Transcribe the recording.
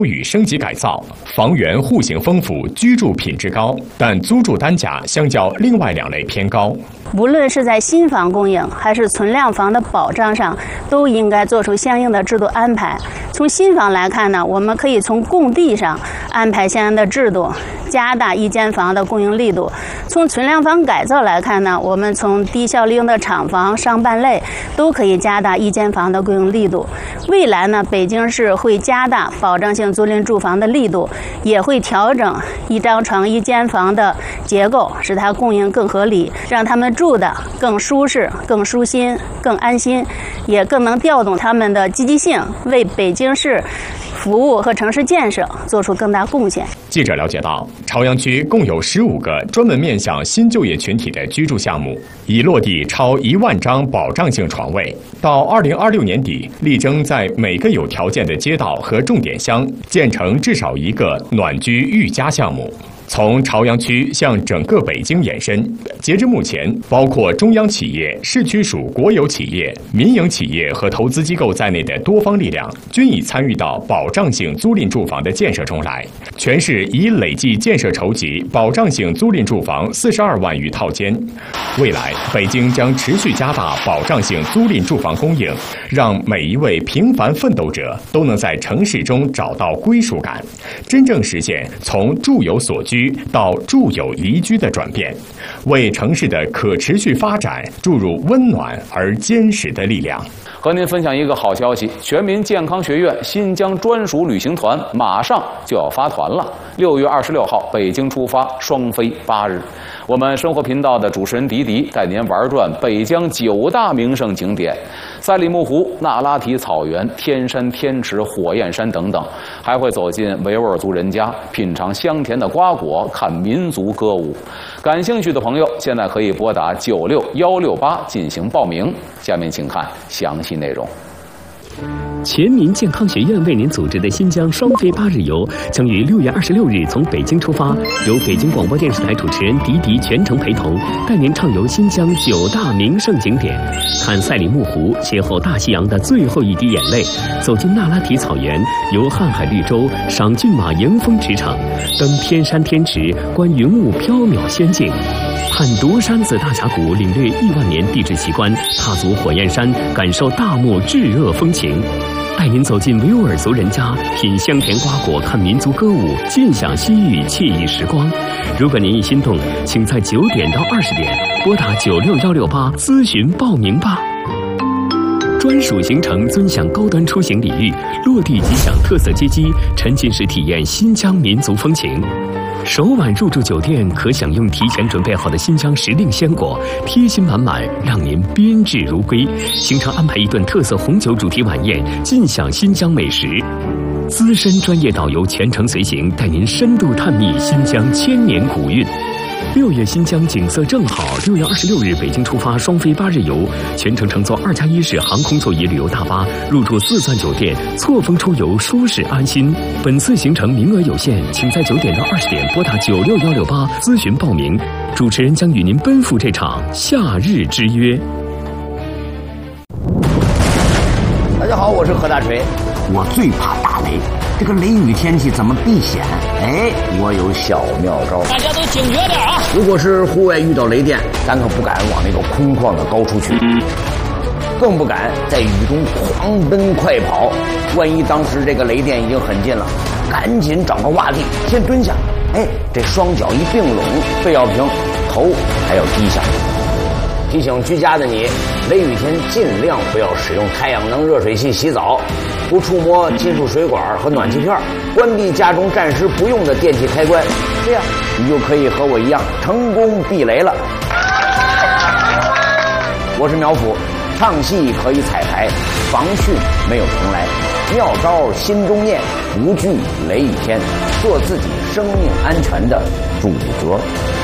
予升级改造，房源户型丰富，居住品质高，但租住单价相较另外2类偏高。 无论是在新房供应还是存量房的保障上，都应该做出相应的制度安排。从新房来看呢，我们可以从供地上安排相应的制度，加大一间房的供应力度。从存量房改造来看呢，我们从低效利用的厂房、商办类都可以加大一间房的供应力度。未来呢，北京市会加大保障性租赁住房的力度，也会调整一张床一间房的结构，使它供应更合理，让他们住的更舒适、更舒心、更安心，也更能调动他们的积极性，为北京市服务和城市建设做出更大贡献。 记者了解到，朝阳区共有15个专门面向新就业群体的居住项目，已落地超1万张保障性床位。到2026年底，力争在每个有条件的街道和重点乡建成至少1个暖居育家项目。从朝阳区向整个北京延伸，截至目前，包括中央企业、市区属国有企业、民营企业和投资机构在内的多方力量，均已参与到保障性租赁住房的建设中来。全市已累计建设筹集保障性租赁住房42万余套间。未来，北京将持续加大保障性租赁住房供应，让每一位平凡奋斗者都能在城市中找到归属感，真正实现从住有所居到住有宜居的转变，为城市的可持续发展注入温暖而坚实的力量。 和您分享一个好消息，全民健康学院新疆专属旅行团马上就要发团了。6月26号北京出发，双飞8日。我们生活频道的主持人迪迪带您玩转北疆9大名胜景点：赛里木湖、那拉提草原、天山、天池、火焰山等等，还会走进维吾尔族人家，品尝香甜的瓜果，看民族歌舞。感兴趣的朋友现在可以拨打96168进行报名。下面请看详细内容。 全民健康学院为您组织的新疆双飞8日游将于6月26日从北京出发，由北京广播电视台主持人迪迪全程陪同，带您畅游新疆9大名胜景点，看赛里木湖，邂逅大西洋的最后一滴眼泪，走进那拉提草原，游瀚海绿洲，赏骏马迎风驰骋，登天山天池，观云雾缥缈仙境，看独山子大峡谷，领略亿万年地质奇观，踏足火焰山，感受大漠炙热风情，带您走进维吾尔族人家，品香甜瓜果，看民族歌舞，尽享西域惬意时光。如果您一心动，请在9点到20点拨打96168咨询报名吧。专属行程尊享高端出行礼遇，落地即享特色接机，沉浸式体验新疆民族风情。首晚入住酒店可享用提前准备好的新疆时令鲜果，贴心满满，让您宾至如归。行程安排一顿特色红酒主题晚宴，尽享新疆美食。资深专业导游全程随行，带您深度探秘新疆千年古韵。6月新疆景色正好，6月26日北京出发，双飞8日游，全程乘坐2+1式航空座椅旅游大巴，入住4钻酒店，错峰出游，舒适安心。本次行程名额有限，请在9点到20点拨打96168咨询报名，主持人将与您奔赴这场夏日之约。 大家好，我是何大锤。我最怕打雷，这个雷雨天气怎么避险？哎，我有小妙招。 大家都警觉点啊！ 如果是户外遇到雷电，咱可不敢往那个空旷的高处去，更不敢在雨中狂奔快跑。万一当时这个雷电已经很近了，赶紧找个洼地先蹲下，哎，这双脚一并拢，背要平，头还要低下。提醒居家的你，雷雨天尽量不要使用太阳能热水器洗澡，不触摸金属水管和暖气片，关闭家中暂时不用的电器开关，这样你就可以和我一样成功避雷了。我是苗阜，唱戏可以彩排，防汛没有重来，妙招心中念，无惧雷雨天，做自己生命安全的主角。